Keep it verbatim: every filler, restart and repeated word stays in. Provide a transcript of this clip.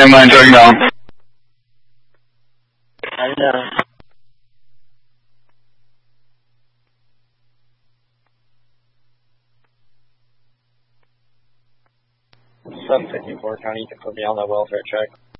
mainline turning down. I'm down. Sub fifty-four County, you can put me on the welfare check.